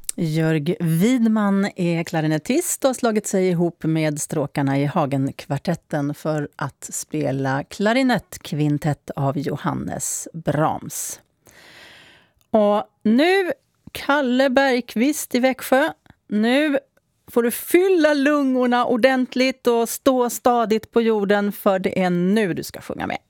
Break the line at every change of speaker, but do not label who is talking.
Jörg Widman är klarinettist och har slagit sig ihop med stråkarna i Hagenkvartetten för att spela klarinettkvintett av Johannes Brahms. Och nu, Kalle Bergqvist i Växjö, nu får du fylla lungorna ordentligt och stå stadigt på jorden, för det är nu du ska sjunga med.